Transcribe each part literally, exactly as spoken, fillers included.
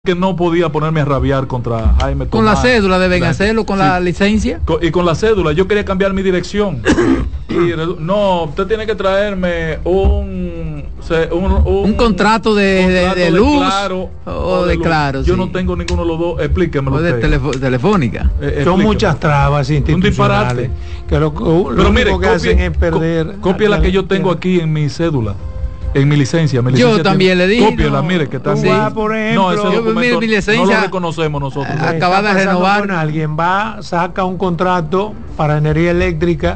que no podía ponerme a rabiar contra Jaime Tomás. Con la cédula deben hacerlo, con sí. la licencia. Con, y con la cédula, yo quería cambiar mi dirección. y no, usted tiene que traerme un un, un, un contrato de, contrato de, de, de luz de claro, o de, de claro. Yo sí. no tengo ninguno de los dos, explíquemelo. O de telefo, telefónica. Eh, Son muchas trabas institucionales. Que lo, lo Pero mire, que copie, hacen es perder. Copia la que yo tengo aquí en mi cédula. En mi licencia, mi licencia yo también tiene, le dije cópiela, no, mire que está sí. va, por ejemplo, no, ese yo, documento mi licencia, no lo reconocemos nosotros. Acaba de renovar. Con alguien va, saca un contrato para energía eléctrica,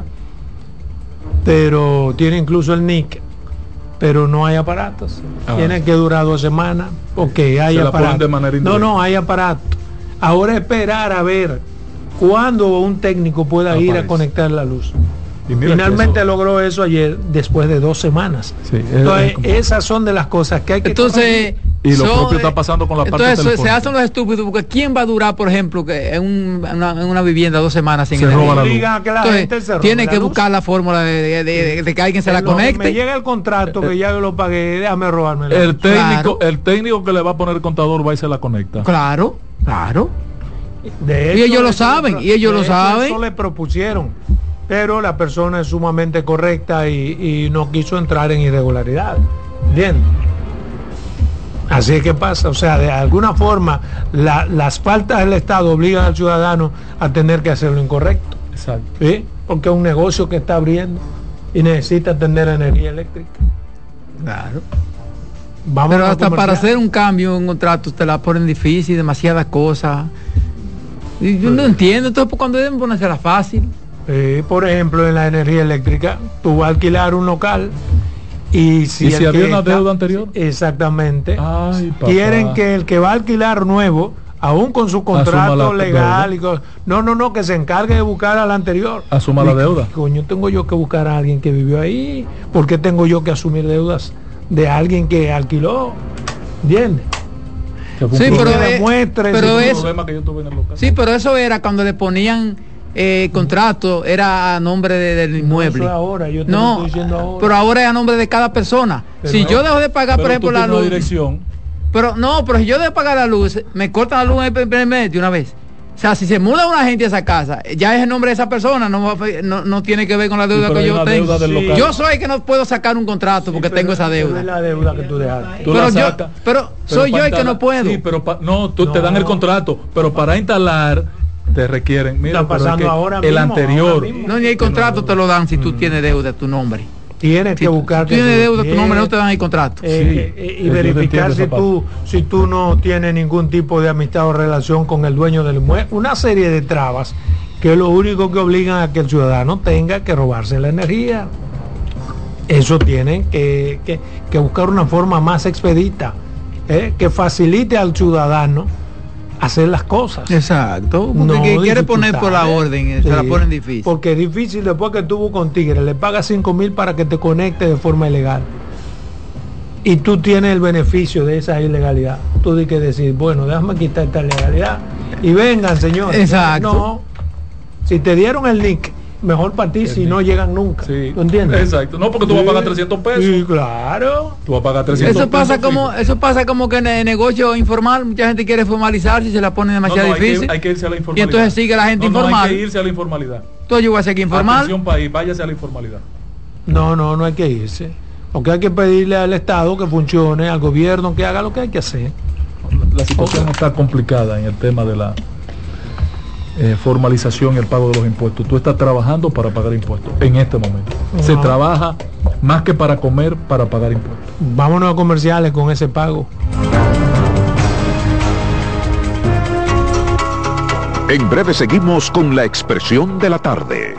pero tiene incluso el N I C, pero no hay aparatos. Ah. Tiene que durar dos semanas. Ok, hay aparatos. No, no, hay aparatos. Ahora esperar a ver cuándo un técnico pueda Aparece. ir a conectar la luz. Y finalmente eso... logró eso ayer después de dos semanas. Sí, entonces es, es esas son de las cosas que hay que entonces y lo son, propio está pasando con la parte entonces se hacen los estúpidos porque quién va a durar, por ejemplo, que en, un, en, una, en una vivienda dos semanas sin se roba la luz. Que la entonces, gente se tiene que luz. buscar la fórmula de, de, de, de, de que alguien se la lo, conecte. Me llega el contrato que ya lo pagué, déjame robarme la el luz. técnico Claro. el técnico que le va a poner el contador va y se la conecta. Claro, claro. De hecho, y ellos lo saben, y ellos lo saben. Eso le propusieron. Pero la persona es sumamente correcta y, y no quiso entrar en irregularidad. Bien. Así es que pasa, o sea, de alguna forma la, las faltas del Estado obligan al ciudadano a tener que hacer lo incorrecto. Exacto. ¿Sí? Porque es un negocio que está abriendo y necesita tener energía eléctrica. Claro. Vamos Pero hasta para hacer un cambio, un contrato, te la ponen difícil, demasiadas cosas. Y yo no entiendo, entonces cuando deben ponérsela fácil. Eh, por ejemplo, en la energía eléctrica, tú vas a alquilar un local y si, ¿Y si el había que una está, deuda anterior, exactamente, Ay, quieren que el que va a alquilar nuevo, aún con su contrato legal, y con, no, no, no, que se encargue de buscar al anterior. Asuma y, la deuda. Coño, tengo yo que buscar a alguien que vivió ahí, ¿por qué tengo yo que asumir deudas de alguien que alquiló? ¿Entiendes? Sí, pero, eh, pero eso, sí, pero eso era cuando le ponían eh, contrato, era a nombre de, del inmueble. No, ahora, yo te no, lo estoy diciendo ahora. Pero ahora es a nombre de cada persona. Pero si no, yo dejo de pagar, por ejemplo, la luz, dirección. pero no, pero si yo dejo de pagar la luz, me cortan la luz en el primer mes de una vez. O sea, si se muda una gente a esa casa, ya es el nombre de esa persona, no, no, no tiene que ver con la deuda sí, que yo tengo. Sí. Yo soy que no puedo sacar un contrato porque sí, tengo esa deuda. Es la deuda que tú dejaste. Tú pero, yo, pero, pero soy yo el que no puedo. Sí, pero pa, no, tú no. te dan el contrato, pero para instalar te requieren. Mira, está pasando es que ahora el mismo, anterior. Ahora mismo. No, ni el contrato no, te lo dan si mm. tú tienes deuda tu nombre. Tienes si que buscar. Si tú tienes deuda tu nombre, no te dan el contrato. Eh, sí, eh, y verificar si tú, si tú no tienes ningún tipo de amistad o relación con el dueño del inmueble. Una serie de trabas que es lo único que obligan a que el ciudadano tenga que robarse la energía. Eso tienen que, que, que buscar una forma más expedita, eh, que facilite al ciudadano hacer las cosas. Exacto, porque no que quiere poner por la orden, sí, se la ponen difícil. Porque es difícil después que tú con Tigre le pagas cinco mil para que te conecte de forma ilegal. Y tú tienes el beneficio de esa ilegalidad. Tú tienes que decir, bueno, déjame quitar esta ilegalidad y vengan, señores. Exacto. No, si te dieron el link, mejor para ti, si no llegan nunca. Sí. ¿Tú entiendes? Exacto. No, porque tú sí. vas a pagar trescientos pesos. Sí, claro. Tú vas a pagar trescientos eso pasa pesos. Como, eso pasa como que en el negocio informal, mucha gente quiere formalizarse y se la pone demasiado no, no, difícil. Hay que, hay que irse a la informalidad. Y entonces sigue la gente no, no, informal. Hay que irse a la informalidad. Entonces yo voy a seguir informal. Atención país, váyase a la informalidad. No, no, no hay que irse. Porque hay que pedirle al Estado que funcione, al gobierno que haga lo que hay que hacer. La, la situación okay. está complicada en el tema de la Eh, formalización y el pago de los impuestos. Tú estás trabajando para pagar impuestos en este momento. No. Se trabaja más que para comer, para pagar impuestos. Vámonos a comerciales con ese pago. En breve seguimos con la expresión de la tarde.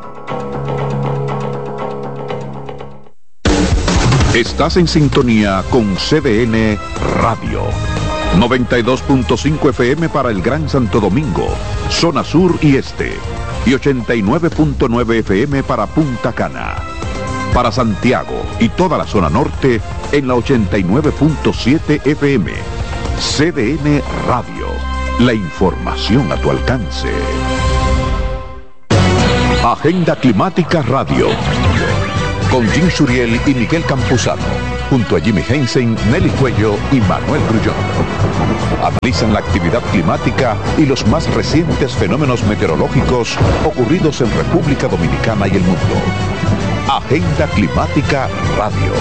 Estás en sintonía con C D N Radio. noventa y dos punto cinco F M para el Gran Santo Domingo, zona sur y este, y ochenta y nueve punto nueve F M para Punta Cana. Para Santiago y toda la zona norte en la ochenta y nueve punto siete F M. C D N Radio, la información a tu alcance. Agenda Climática Radio, con Jim Suriel y Miguel Campuzano. Junto a Jimmy Hensen, Nelly Cuello y Manuel Grullón. Analizan la actividad climática y los más recientes fenómenos meteorológicos ocurridos en República Dominicana y el mundo. Agenda Climática Radio.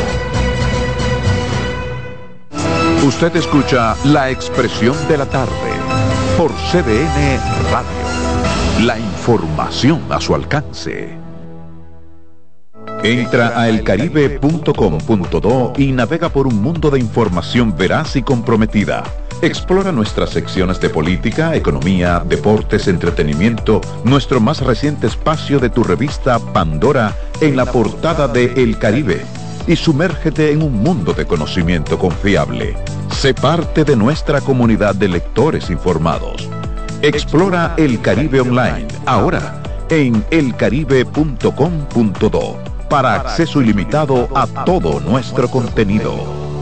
Usted escucha La Expresión de la Tarde por C D N Radio. La información a su alcance. Entra a el caribe punto com punto do y navega por un mundo de información veraz y comprometida. Explora nuestras secciones de política, economía, deportes, entretenimiento, nuestro más reciente espacio de tu revista Pandora en la portada de El Caribe y sumérgete en un mundo de conocimiento confiable. Sé parte de nuestra comunidad de lectores informados. Explora El Caribe online ahora en el caribe punto com punto do para acceso ilimitado a todo nuestro contenido.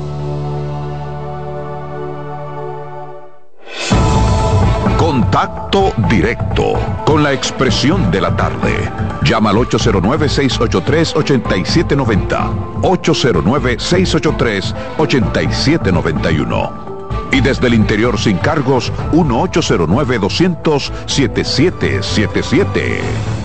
Contacto directo con La Expresión de la Tarde. Llama al ocho cero nueve, seis ocho tres, ocho siete nueve cero, ocho cero nueve, seis ocho tres, ocho siete nueve uno. Y desde el interior sin cargos, uno ocho cero nueve, dos cero cero, siete siete siete siete.